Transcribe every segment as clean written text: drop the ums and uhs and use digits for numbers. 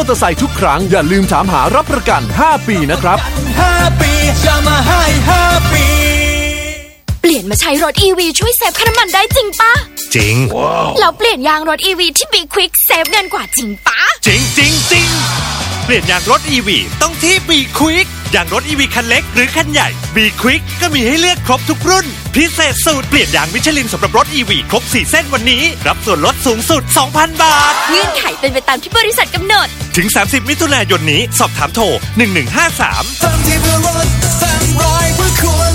เตอร์ไซค์ทุกครั้งอย่าลืมถามหารับประกัน5 ปีนะครับ 5 ปีจะมาให้5 ปีเปลี่ยนมาใช้รถ EV ช่วยเซฟค่าน้ำมันได้จริงปะจริงแล้วเปลี่ยนยางรถ EV ที่ Be Quick เซฟเงินกว่าจริงปะจริงเปลี่ยนยางรถ EV ต้องที่ Be Quick ยางรถ EV คันเล็กหรือคันใหญ่ Be Quick ก็มีให้เลือกครบทุกรุ่นพิเศษสูตรเปลี่ยนยางมิชลินสำหรับรถ EV ครบ4เส้นวันนี้รับส่วนลดสูงสุด 2,000 บาทเงื่อนไขเป็นไปตามที่บริษัทกำหนดถึง30มิถุนายนนี้สอบถามโทร1153 ทำที่เพื่อรถแฟนรายเพื่อคุณ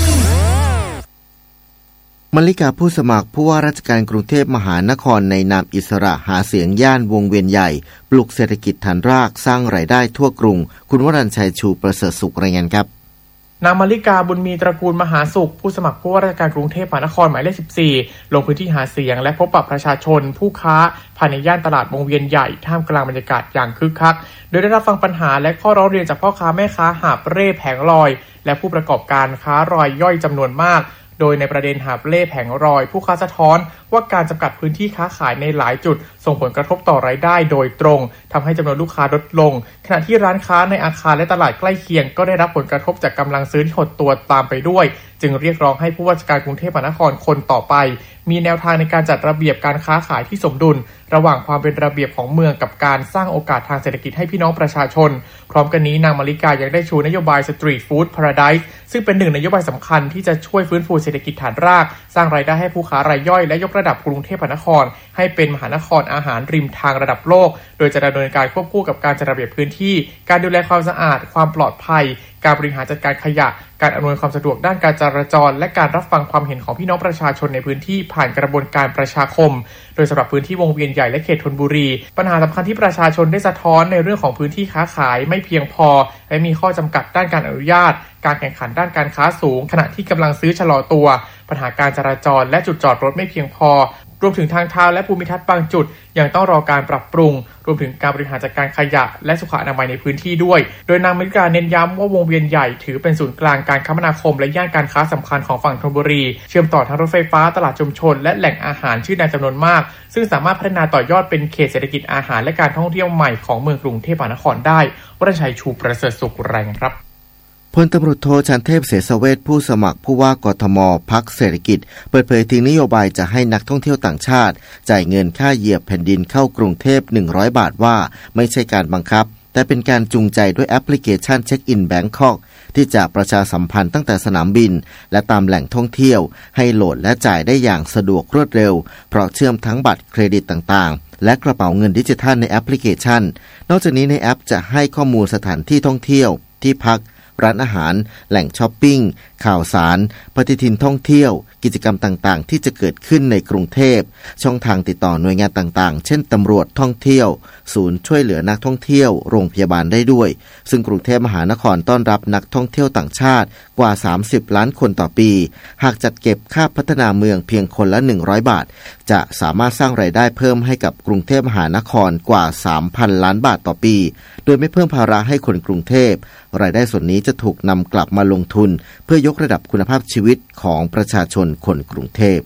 มลิกาผู้สมัครผู้ว่าราชการกรุงเทพมหานครในนามอิสระหาเสียงย่านวงเวียนใหญ่ปลุกเศรษฐกิจฐานรากสร้างรายได้ทั่วกรุงคุณวรัญชัยชูประเสริฐสุขรายงานครับนางมลิกาบุญมีตระกูลมหาสุขผู้สมัครผู้ว่าราชการกรุงเทพมหานครหมายเลข14ลงพื้นที่หาเสียงและพบปะประชาชนผู้ค้าภายในย่านตลาดวงเวียนใหญ่ท่ามกลางบรรยากาศอย่างคึกคักโดยได้รับฟังปัญหาและข้อร้องเรียนจากพ่อค้าแม่ค้าหาบเร่แผงลอยและผู้ประกอบการค้ารายย่อยจำนวนมากโดยในประเด็นหาบเร่แผงลอยผู้ค้าสะท้อนว่าการจำกัดพื้นที่ค้าขายในหลายจุดส่งผลกระทบต่อรายได้โดยตรงทำให้จำนวนลูกค้าลดลงขณะที่ร้านค้าในอาคารและตลาดใกล้เคียงก็ได้รับผลกระทบจากกำลังซื้อที่หดตัวตามไปด้วยจึงเรียกร้องให้ผู้ว่าราชการกรุงเทพมหานครคนต่อไปมีแนวทางในการจัดระเบียบการค้าขายที่สมดุลระหว่างความเป็นระเบียบของเมืองกับการสร้างโอกาสทางเศรษฐกิจให้พี่น้องประชาชนพร้อมกันนี้นางมลิกายังได้ชูนโยบาย Street Food Paradise ซึ่งเป็นหนึ่งนโยบายสำคัญที่จะช่วยฟื้นฟูเศรษฐกิจฐานรากสร้างรายได้ให้ผู้ค้ารายย่อยและยกระดับกรุงเทพมหานครให้เป็นมหานครอาหารริมทางระดับโลกโดยจะดำเนินการควบคู่กับการจัดระเบียบพื้นที่การดูแลความสะอาดความปลอดภัยการบริหารจัดการขยะการอำนวยความสะดวกด้านการจราจรและการรับฟังความเห็นของพี่น้องประชาชนในพื้นที่ผ่านกระบวนการประชาคมโดยสำหรับพื้นที่วงเวียนใหญ่และเขตธนบุรีปัญหาสำคัญที่ประชาชนได้สะท้อนในเรื่องของพื้นที่ค้าขายไม่เพียงพอและมีข้อจำกัดด้านการอนุญาตการแข่งขันด้านการค้าสูงขณะที่กำลังซื้อชะลอตัวปัญหาการจราจรและจุดจอดรถไม่เพียงพอรวมถึงทางเท้าและภูมิทัศน์บางจุดยังต้องรอการปรับปรุงรวมถึงการบริหารจัดการขยะและสุขอนามัยในพื้นที่ด้วยโดยนางมลิกาเน้นย้ำว่าวงเวียนใหญ่ถือเป็นศูนย์กลางการคมนาคมและย่านการค้าสำคัญของฝั่งธนบุรีเชื่อมต่อทั้งรถไฟฟ้าตลาดชุมชนและแหล่งอาหารชื่อดังจำนวนมากซึ่งสามารถพัฒนาต่อยอดเป็นเขตเศรษฐกิจอาหารและการท่องเที่ยวใหม่ของเมืองกรุงเทพมหานครได้วรชัยชูประเสริฐสุขรายงานครับพลตำรวจโทชันเทพเสสเวชผู้สมัครผู้ว่ากทมพรรคเศรษฐกิจเปิดเผยถึงนโยบายจะให้นักท่องเที่ยวต่างชาติจ่ายเงินค่าเหยียบแผ่นดินเข้ากรุงเทพ100 บาทว่าไม่ใช่การบังคับแต่เป็นการจูงใจด้วยแอปพลิเคชันเช็คอินแบงคอกที่จะประชาสัมพันธ์ตั้งแต่สนามบินและตามแหล่งท่องเที่ยวให้โหลดและจ่ายได้อย่างสะดวกรวดเร็วเพราะเชื่อมทั้งบัตรเครดิตต่างๆและกระเป๋าเงินดิจิทัลในแอปพลิเคชันนอกจากนี้ในแอปจะให้ข้อมูลสถานที่ท่องเที่ยวที่พักร้านอาหารแหล่งช้อปปิ้งข่าวสารปฏิทินท่องเที่ยวกิจกรรมต่างๆที่จะเกิดขึ้นในกรุงเทพช่องทางติดต่อหน่วยงานต่างๆเช่นตำรวจท่องเที่ยวศูนย์ช่วยเหลือนักท่องเที่ยวโรงพยาบาลได้ด้วยซึ่งกรุงเทพมหานครต้อนรับนักท่องเที่ยวต่างชาติกว่า30ล้านคนต่อปีหากจัดเก็บค่าพัฒนาเมืองเพียงคนละ100 บาทจะสามารถสร้างรายได้เพิ่มให้กับกรุงเทพมหานครกว่า 3,000 ล้านบาทต่อปีโดยไม่เพิ่มภาระให้คนกรุงเทพรายได้ส่วนนี้จะถูกนำกลับมาลงทุนเพื่อยกระดับคุณภาพชีวิตของประชาชนคนกรุงเทพ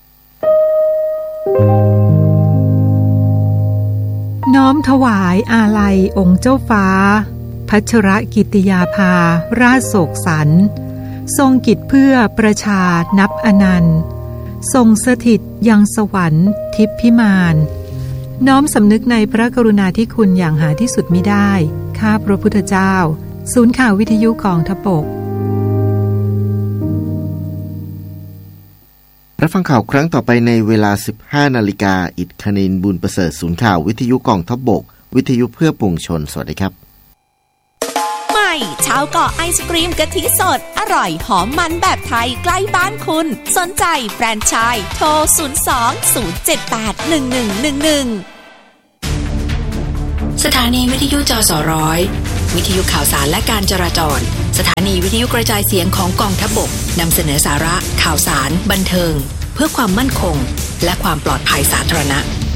น้อมถวายอาลัยองค์เจ้าฟ้าพัชรกิติยาภาราชโศกสันต์ทรงกิจเพื่อประชานับอนันต์ทรงสถิตยังสวรรค์ทิพย์พิมานน้อมสำนึกในพระกรุณาธิคุณอย่างหาที่สุดมิได้ข้าพระพุทธเจ้าศูนย์ข่าววิทยุกองทพบกรับฟังข่าวครั้งต่อไปในเวลา 15 นาฬิกาอิฐคณินบุญประเสริฐศูนย์ข่าววิทยุกองทพบกวิทยุเพื่อปวงชนสวัสดีครับใหม่ชาวเกาะไอศกรีมกะทิสดอร่อยหอมมันแบบไทยใกล้บ้านคุณสนใจแฟรนไชส์โทร02-078-1111สถานีวิทยุจสร้อยวิทยุข่าวสารและการจราจรสถานีวิทยุกระจายเสียงของกองทัพบกนำเสนอสาระข่าวสารบันเทิงเพื่อความมั่นคงและความปลอดภัยสาธารณะ